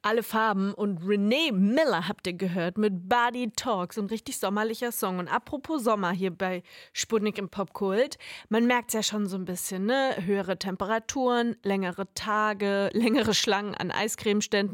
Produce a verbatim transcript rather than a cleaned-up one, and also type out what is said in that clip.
Alle Farben und Renee Miller habt ihr gehört mit Body Talk, so ein richtig sommerlicher Song. Und apropos Sommer hier bei Sputnik im Popkult, man merkt's ja schon so ein bisschen, ne? Höhere Temperaturen, längere Tage, längere Schlangen an Eiscremeständen